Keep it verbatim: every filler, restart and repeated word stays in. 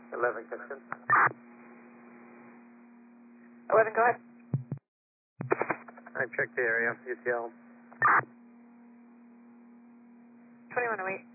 eleven, Kitchen. eleven, go ahead. I checked the area, U T L. twenty-one oh eight.